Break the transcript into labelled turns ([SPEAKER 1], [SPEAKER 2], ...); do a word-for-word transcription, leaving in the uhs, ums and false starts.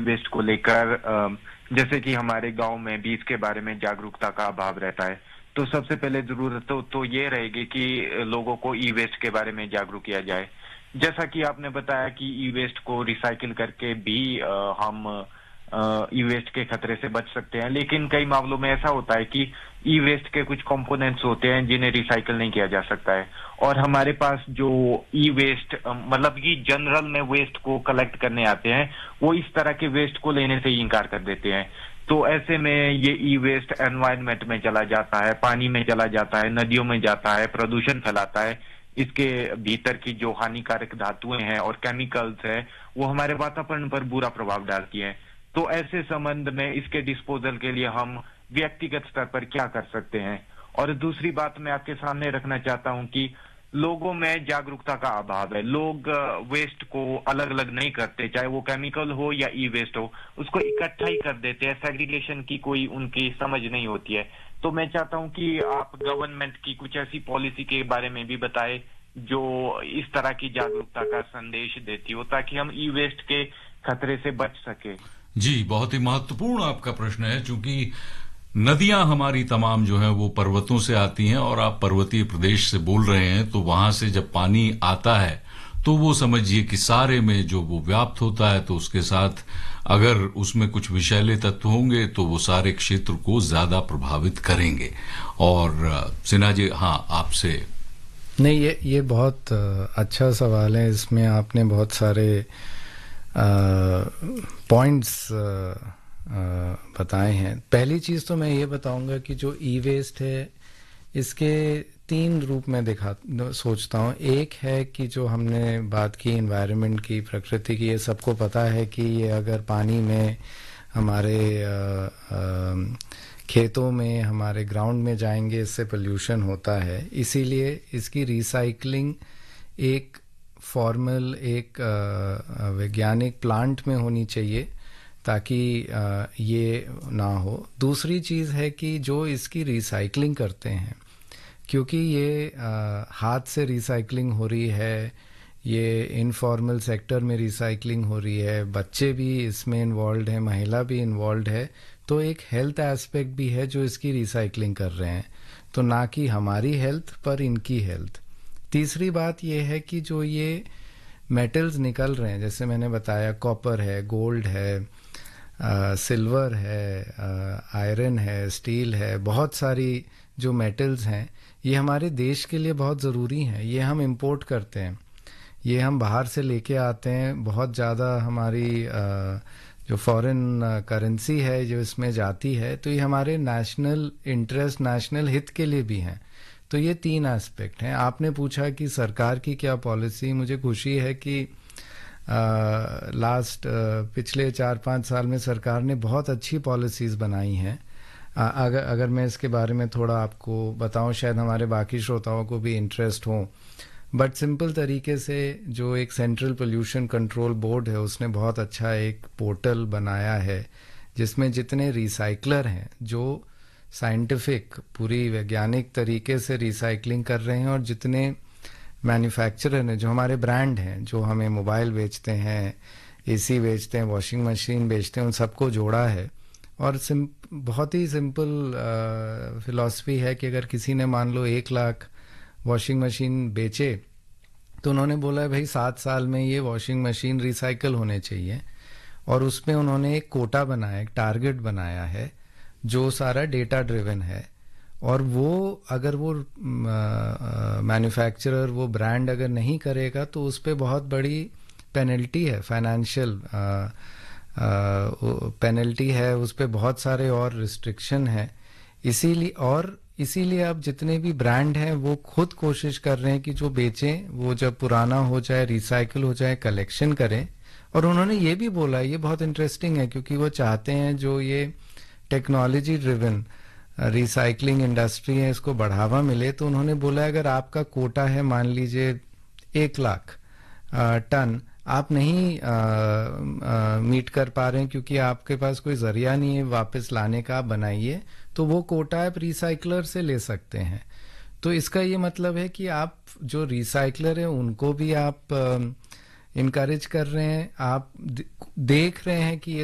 [SPEAKER 1] Waste को लेकर अ, जैसे कि हमारे गांव में भी इसके बारे में जागरूकता का अभाव रहता है, तो सबसे पहले जरूरत तो, तो ये रहेगी कि लोगों को ई वेस्ट के बारे में जागरूक किया जाए। जैसा कि आपने बताया कि ई वेस्ट को रिसाइकिल करके भी आ, हम ई वेस्ट के खतरे से बच सकते हैं, लेकिन कई मामलों में ऐसा होता है कि ई वेस्ट के कुछ कंपोनेंट्स होते हैं जिन्हें रिसाइकिल नहीं किया जा सकता है, और हमारे पास जो ई वेस्ट मतलब कि जनरल में वेस्ट को कलेक्ट करने आते हैं वो इस तरह के वेस्ट को लेने से ही इनकार कर देते हैं। तो ऐसे में ये ई वेस्ट एनवायरनमेंट में चला जाता है, पानी में चला जाता है, नदियों में जाता है, प्रदूषण फैलाता है। इसके भीतर की जो हानिकारक धातुएं हैं और केमिकल्स हैं वो हमारे वातावरण पर बुरा प्रभाव डालती हैं। तो ऐसे संबंध में इसके डिस्पोजल के लिए हम व्यक्तिगत स्तर पर क्या कर सकते हैं। और दूसरी बात मैं आपके सामने रखना चाहता हूं कि लोगों में जागरूकता का अभाव है। लोग वेस्ट को अलग अलग नहीं करते, चाहे वो केमिकल हो या ई वेस्ट हो, उसको इकट्ठा ही कर देते हैं। सेग्रीगेशन की कोई उनकी समझ नहीं होती है। तो मैं चाहता हूं कि आप गवर्नमेंट की कुछ ऐसी पॉलिसी के बारे में भी बताएं जो इस तरह की जागरूकता का संदेश देती हो, ताकि हम ई वेस्ट के खतरे से बच सके।
[SPEAKER 2] जी, बहुत ही महत्वपूर्ण आपका प्रश्न है, क्योंकि नदियां हमारी तमाम जो है वो पर्वतों से आती हैं, और आप पर्वतीय प्रदेश से बोल रहे हैं, तो वहां से जब पानी आता है तो वो समझिए कि सारे में जो वो व्याप्त होता है, तो उसके साथ अगर उसमें कुछ विषैले तत्व होंगे तो वो सारे क्षेत्र को ज्यादा प्रभावित करेंगे। और सिन्हा जी, हाँ, आपसे
[SPEAKER 3] नहीं, ये ये बहुत अच्छा सवाल है। इसमें आपने बहुत सारे पॉइंट्स बताए हैं। पहली चीज़ तो मैं ये बताऊंगा कि जो ई वेस्ट है इसके तीन रूप में दिखा सोचता हूँ। एक है कि जो हमने बात की एनवायरनमेंट की, प्रकृति की, ये सबको पता है कि ये अगर पानी में, हमारे आ, आ, खेतों में, हमारे ग्राउंड में जाएंगे इससे पोल्यूशन होता है। इसीलिए इसकी रिसाइकलिंग एक फॉर्मल, एक वैज्ञानिक प्लांट में होनी चाहिए ताकि आ, ये ना हो। दूसरी चीज़ है कि जो इसकी रिसाइकलिंग करते हैं, क्योंकि ये आ, हाथ से रिसाइकलिंग हो रही है, ये इनफॉर्मल सेक्टर में रिसाइकलिंग हो रही है, बच्चे भी इसमें इन्वॉल्व हैं, महिला भी इन्वॉल्व है, तो एक हेल्थ एस्पेक्ट भी है जो इसकी रिसाइकलिंग कर रहे हैं। तो ना कि हमारी हेल्थ पर इनकी हेल्थ। तीसरी बात यह है कि जो ये मेटल्स निकल रहे हैं, जैसे मैंने बताया, कॉपर है, गोल्ड है, आ, सिल्वर है, आयरन है, स्टील है, बहुत सारी जो मेटल्स हैं ये हमारे देश के लिए बहुत ज़रूरी हैं। ये हम इंपोर्ट करते हैं, ये हम बाहर से लेके आते हैं। बहुत ज़्यादा हमारी आ, जो फॉरेन करेंसी है जो इसमें जाती है, तो ये हमारे नेशनल इंटरेस्ट, नेशनल हित के लिए भी हैं। तो ये तीन एस्पेक्ट हैं। आपने पूछा कि सरकार की क्या पॉलिसी। मुझे खुशी है कि लास्ट पिछले चार पाँच साल में सरकार ने बहुत अच्छी पॉलिसीज़ बनाई हैं। अगर अगर मैं इसके बारे में थोड़ा आपको बताऊं, शायद हमारे बाकी श्रोताओं को भी इंटरेस्ट हो। बट सिंपल तरीके से, जो एक सेंट्रल पोल्यूशन कंट्रोल बोर्ड है उसने बहुत अच्छा एक पोर्टल बनाया है जिसमें जितने रिसाइकलर हैं जो साइंटिफिक, पूरी वैज्ञानिक तरीके से रिसाइकलिंग कर रहे हैं, और जितने मैन्युफैक्चरर हैं, जो हमारे ब्रांड हैं, जो हमें मोबाइल बेचते हैं, एसी बेचते हैं, वॉशिंग मशीन बेचते हैं, उन सबको जोड़ा है। और सिम बहुत ही सिंपल फिलॉसफी है कि अगर किसी ने मान लो एक लाख वॉशिंग मशीन बेचे, तो उन्होंने बोला भाई सात साल में ये वॉशिंग मशीन रिसाइकल होने चाहिए। और उसमें उन्होंने एक कोटा बनाया, एक टारगेट बनाया है जो सारा डेटा ड्रिवन है। और वो अगर वो मैन्युफैक्चरर, वो ब्रांड अगर नहीं करेगा तो उस पर बहुत बड़ी पेनल्टी है, फाइनेंशियल पेनल्टी है, उस पर बहुत सारे और रिस्ट्रिक्शन है। इसीलिए और इसीलिए अब जितने भी ब्रांड हैं वो खुद कोशिश कर रहे हैं कि जो बेचें वो जब पुराना हो जाए, रिसाइकिल हो जाए, कलेक्शन करें। और उन्होंने ये भी बोला, ये बहुत इंटरेस्टिंग है, क्योंकि वो चाहते हैं जो ये टेक्नोलॉजी ड्रिवन रिसाइकलिंग इंडस्ट्री है इसको बढ़ावा मिले। तो उन्होंने बोला अगर आपका कोटा है मान लीजिए एक लाख टन, आप नहीं आ, आ, मीट कर पा रहे हैं क्योंकि आपके पास कोई जरिया नहीं है वापस लाने का, आप बनाइए, तो वो कोटा आप रिसाइकलर से ले सकते हैं। तो इसका ये मतलब है कि आप जो रिसाइकलर हैं उनको भी आप इनकरेज कर रहे हैं, आप देख रहे हैं कि